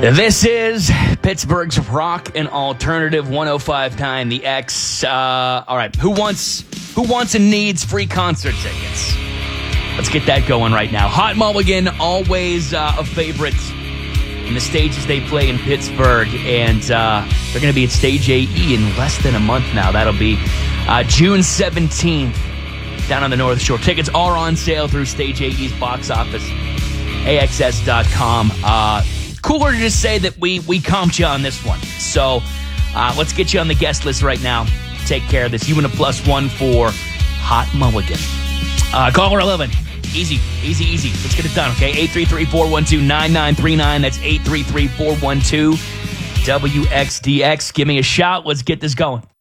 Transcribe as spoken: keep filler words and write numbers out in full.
This is Pittsburgh's rock and alternative one oh five point nine The X. Uh, all right, who wants who wants and needs free concert tickets? Let's get that going right now. Hot Mulligan, always uh, a favorite in the stages they play in Pittsburgh, and uh, they're going to be at Stage A E in less than a month now. That'll be uh, June seventeenth down on the North Shore. Tickets are on sale through Stage A E's box office, A X S dot com. Uh, cooler to just say that we we comped you on this one. So uh, let's get you on the guest list right now. Take care of this. You win a plus one for Hot Mulligan. Uh, caller eleven. Easy, easy, easy. Let's get it done, okay? eight three three, four one two, nine nine three nine. That's eight three three, four one two, W X D X. Give me a shout. Let's get this going.